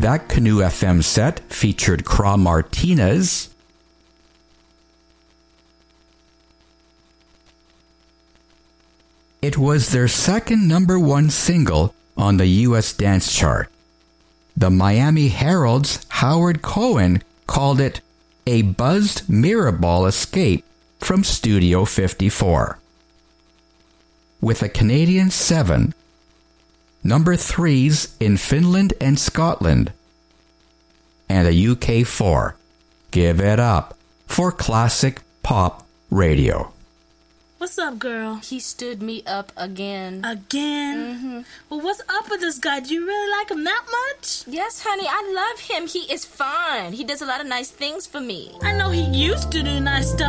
that Canoe FM set featured Craw Martinez. It was their second number one single on the U.S. dance chart. The Miami Herald's Howard Cohen called it a buzzed mirrorball escape from Studio 54. With a Canadian 7, number 3s in Finland and Scotland, and a UK 4. Give it up for classic pop radio. What's up, girl? He stood me up again. Again? Mm-hmm. Well, what's up with this guy? Do you really like him that much? Yes, honey, I love him. He is fine. He does a lot of nice things for me. I know he used to do nice stuff